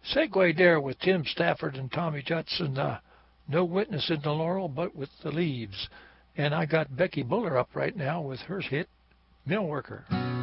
Segue there with Tim Stafford and Tommy Judson. No witness in the laurel but with the leaves. And I got Becky Buller up right now with her hit, Mill Worker.